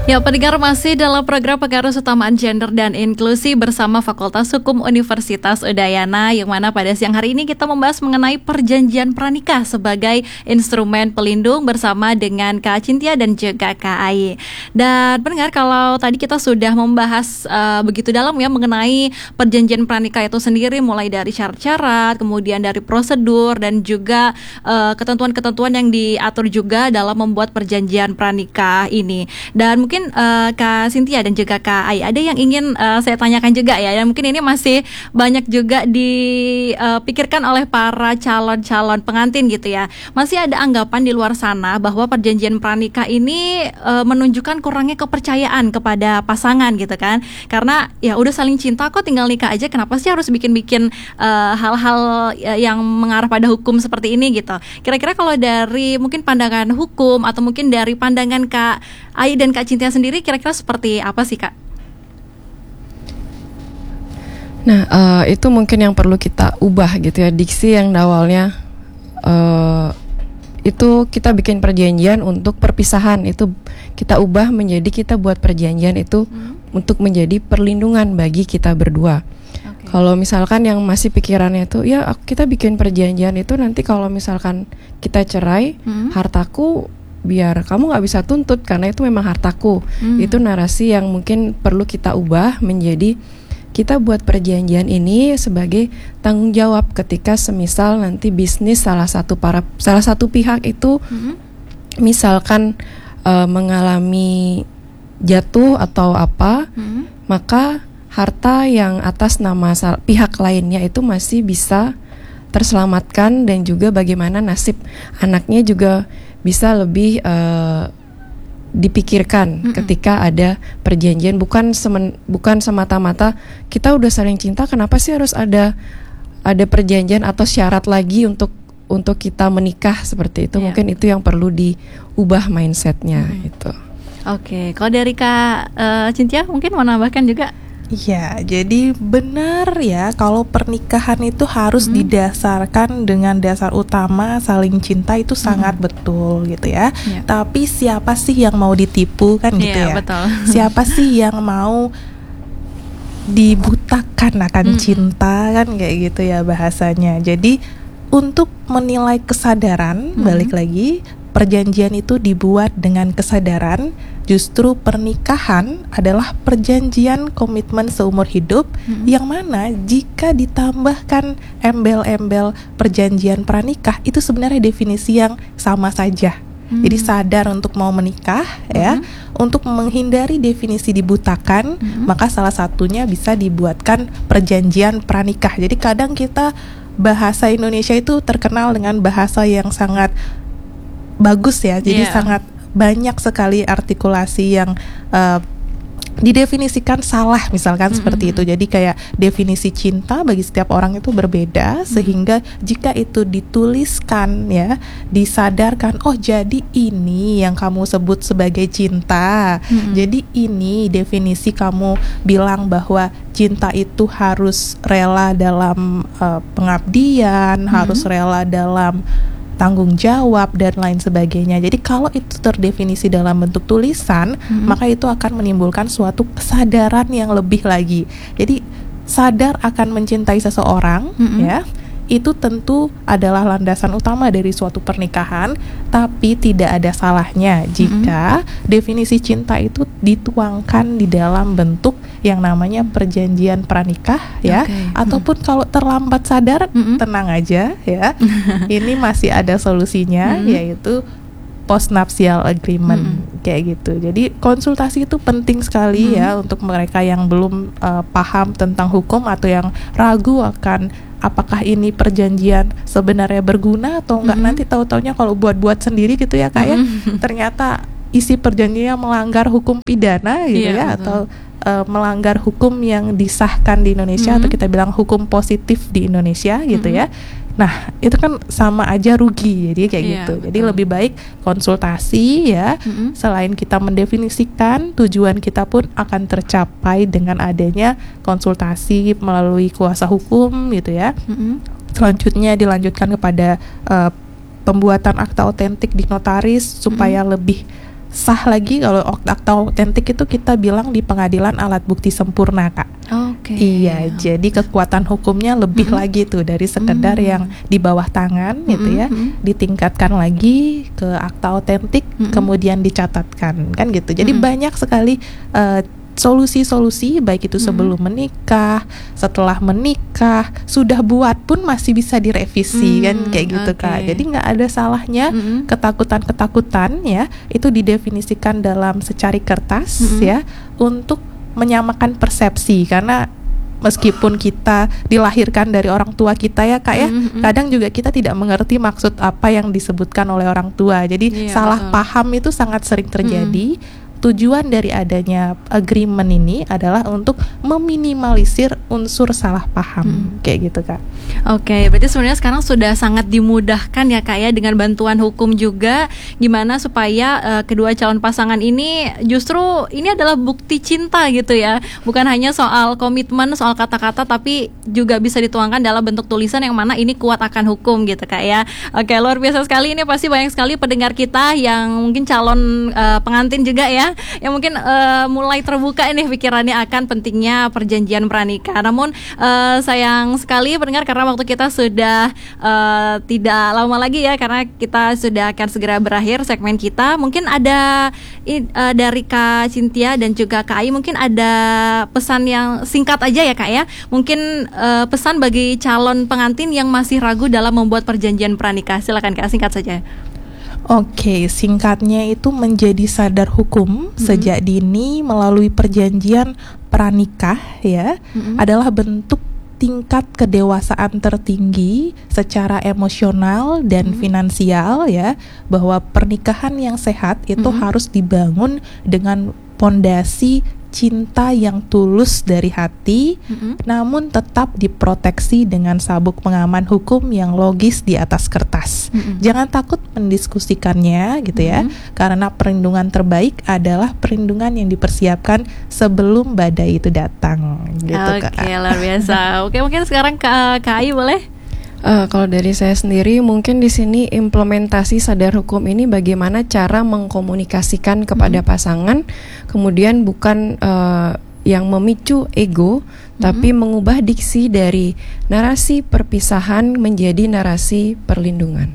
Ya, pendengar masih dalam program Pengaruh Utamaan Gender dan Inklusi bersama Fakultas Hukum Universitas Udayana, yang mana pada siang hari ini kita membahas mengenai perjanjian pranikah sebagai instrumen pelindung bersama dengan Kak Cynthia dan juga Kak Ai. Dan pendengar, kalau tadi kita sudah membahas begitu dalam ya mengenai perjanjian pranikah itu sendiri, mulai dari syarat-syarat, kemudian dari prosedur dan juga ketentuan-ketentuan yang diatur juga dalam membuat perjanjian pranikah ini. Dan mungkin Kak Cynthia dan juga Kak Ai, ada yang ingin saya tanyakan juga ya, dan mungkin ini masih banyak juga dipikirkan oleh para calon-calon pengantin gitu ya. Masih ada anggapan di luar sana bahwa perjanjian pranikah ini menunjukkan kurangnya kepercayaan kepada pasangan gitu kan, karena ya udah saling cinta kok, tinggal nikah aja, kenapa sih harus bikin-bikin hal-hal yang mengarah pada hukum seperti ini gitu. Kira-kira kalau dari mungkin pandangan hukum atau mungkin dari pandangan Kak Ai dan Kak Cynthia sendiri, kira-kira seperti apa sih Kak? Nah, itu mungkin yang perlu kita ubah gitu ya, diksi yang awalnya itu kita bikin perjanjian untuk perpisahan, itu kita ubah menjadi kita buat perjanjian itu untuk menjadi perlindungan bagi kita berdua. Kalau misalkan yang masih pikirannya itu ya kita bikin perjanjian itu nanti kalau misalkan kita cerai, hartaku biar kamu nggak bisa tuntut karena itu memang hartaku. Itu narasi yang mungkin perlu kita ubah menjadi kita buat perjanjian ini sebagai tanggung jawab ketika semisal nanti bisnis salah satu pihak itu misalkan mengalami jatuh atau apa, maka harta yang atas nama pihak lainnya itu masih bisa terselamatkan, dan juga bagaimana nasib anaknya juga bisa lebih dipikirkan ketika ada perjanjian. Bukan semata-mata kita udah saling cinta, kenapa sih harus ada perjanjian atau syarat lagi untuk kita menikah seperti itu. Mungkin itu yang perlu diubah mindsetnya itu. Oke, kalau dari Kak Cynthia mungkin mau nambahkan juga. Iya, jadi benar ya kalau pernikahan itu harus didasarkan dengan dasar utama saling cinta, itu sangat betul gitu ya. Tapi siapa sih yang mau ditipu kan gitu ya? Betul. Siapa sih yang mau dibutakan akan cinta kan kayak gitu ya bahasanya. Jadi untuk menilai kesadaran, balik lagi, perjanjian itu dibuat dengan kesadaran. Justru pernikahan adalah perjanjian komitmen seumur hidup, yang mana jika ditambahkan embel-embel perjanjian pranikah, itu sebenarnya definisi yang sama saja. Jadi sadar untuk mau menikah ya, untuk menghindari definisi dibutakan, maka salah satunya bisa dibuatkan perjanjian pranikah. Jadi kadang kita bahasa Indonesia itu terkenal dengan bahasa yang sangat bagus ya, jadi sangat banyak sekali artikulasi yang didefinisikan salah misalkan seperti itu. Jadi kayak definisi cinta bagi setiap orang itu berbeda, sehingga jika itu dituliskan ya, disadarkan, oh jadi ini yang kamu sebut sebagai cinta. Jadi ini definisi kamu bilang bahwa cinta itu harus rela dalam pengabdian, harus rela dalam tanggung jawab dan lain sebagainya. Jadi kalau itu terdefinisi dalam bentuk tulisan, maka itu akan menimbulkan suatu kesadaran yang lebih lagi. Jadi sadar akan mencintai seseorang ya, itu tentu adalah landasan utama dari suatu pernikahan. Tapi tidak ada salahnya jika definisi cinta itu dituangkan di dalam bentuk yang namanya perjanjian pranikah ya. Ataupun kalau terlambat sadar, tenang aja ya. Ini masih ada solusinya, yaitu postnuptial agreement kayak gitu. Jadi konsultasi itu penting sekali ya untuk mereka yang belum paham tentang hukum atau yang ragu akan apakah ini perjanjian sebenarnya berguna atau enggak. Nanti tahu-taunya kalau buat-buat sendiri gitu ya Kak ya, ternyata isi perjanjiannya melanggar hukum pidana gitu ya, atau melanggar hukum yang disahkan di Indonesia, atau kita bilang hukum positif di Indonesia gitu ya. Nah, itu kan sama aja rugi, jadi kayak gitu. Jadi lebih baik konsultasi ya. Selain kita mendefinisikan, tujuan kita pun akan tercapai dengan adanya konsultasi melalui kuasa hukum gitu ya. Selanjutnya dilanjutkan kepada pembuatan akta otentik di notaris supaya lebih sah lagi. Kalau akta autentik itu kita bilang di pengadilan alat bukti sempurna, Kak. Oke. Iya, jadi kekuatan hukumnya lebih lagi tuh dari sekedar yang di bawah tangan gitu ya, ditingkatkan lagi ke akta autentik, kemudian dicatatkan, kan gitu. Jadi banyak sekali solusi-solusi, baik itu sebelum menikah, setelah menikah, sudah buat pun masih bisa direvisi, kan kayak gitu, Kak. Jadi nggak ada salahnya ketakutan-ketakutan ya itu didefinisikan dalam secari kertas ya, untuk menyamakan persepsi. Karena meskipun kita dilahirkan dari orang tua kita ya, Kak ya, kadang juga kita tidak mengerti maksud apa yang disebutkan oleh orang tua. Jadi salah paham itu sangat sering terjadi. Tujuan dari adanya agreement ini adalah untuk meminimalisir unsur salah paham, kayak gitu, Kak. Oke, berarti sebenarnya sekarang sudah sangat dimudahkan ya, Kak ya, dengan bantuan hukum juga, gimana supaya kedua calon pasangan ini justru ini adalah bukti cinta gitu ya, bukan hanya soal komitmen, soal kata-kata, tapi juga bisa dituangkan dalam bentuk tulisan yang mana ini kuat akan hukum gitu, Kak ya. Oke, luar biasa sekali, ini pasti banyak sekali pendengar kita yang mungkin calon pengantin juga ya, yang mungkin mulai terbuka ini pikirannya akan pentingnya perjanjian pranikah. Namun sayang sekali pendengar, karena waktu kita sudah tidak lama lagi ya, karena kita sudah akan segera berakhir segmen kita. Mungkin ada dari Kak Cynthia dan juga Kak Ai, mungkin ada pesan yang singkat aja ya, Kak ya. Mungkin pesan bagi calon pengantin yang masih ragu dalam membuat perjanjian pranikah. Silakan Kak, singkat saja. Oke, singkatnya itu menjadi sadar hukum sejak dini melalui perjanjian pranikah ya, adalah bentuk tingkat kedewasaan tertinggi secara emosional dan finansial ya, bahwa pernikahan yang sehat itu harus dibangun dengan pondasi cinta yang tulus dari hati, namun tetap diproteksi dengan sabuk pengaman hukum yang logis di atas kertas. Jangan takut mendiskusikannya gitu ya, karena perlindungan terbaik adalah perlindungan yang dipersiapkan sebelum badai itu datang. Gitu, Kak. Oke, luar biasa. Oke, mungkin sekarang Kak Ai boleh? Kalau dari saya sendiri, mungkin di sini implementasi sadar hukum ini bagaimana cara mengkomunikasikan kepada pasangan, kemudian bukan yang memicu ego, tapi mengubah diksi dari narasi perpisahan menjadi narasi perlindungan.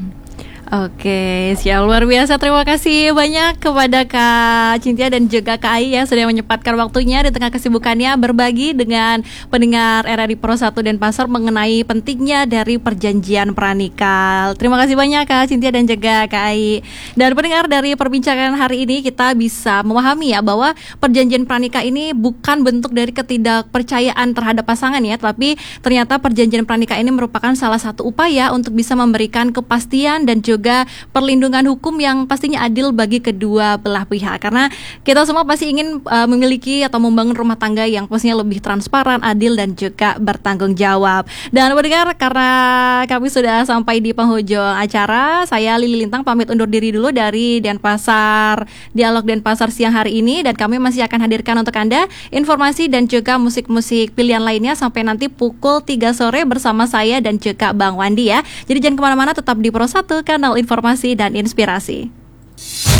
Oke, siap, luar biasa. Terima kasih banyak kepada Kak Cynthia dan juga Kak Ai yang sudah menyempatkan waktunya di tengah kesibukannya berbagi dengan pendengar RRI Pro 1 Denpasar mengenai pentingnya dari perjanjian pranikah. Terima kasih banyak Kak Cynthia dan juga Kak Ai. Dan pendengar, dari perbincangan hari ini kita bisa memahami ya bahwa perjanjian pranikah ini bukan bentuk dari ketidakpercayaan terhadap pasangan ya, tapi ternyata perjanjian pranikah ini merupakan salah satu upaya untuk bisa memberikan kepastian dan juga perlindungan hukum yang pastinya adil bagi kedua belah pihak. Karena kita semua pasti ingin memiliki atau membangun rumah tangga yang pastinya lebih transparan, adil dan juga bertanggung jawab. Dan pendengar, karena kami sudah sampai di penghujung acara, saya Lili Lintang pamit undur diri dulu dari Denpasar, Dialog Denpasar siang hari ini, dan kami masih akan hadirkan untuk Anda informasi dan juga musik-musik pilihan lainnya sampai nanti pukul 3 sore bersama saya dan juga Bang Wandi ya. Jadi jangan kemana-mana, tetap di Pro 1, kanal informasi dan inspirasi.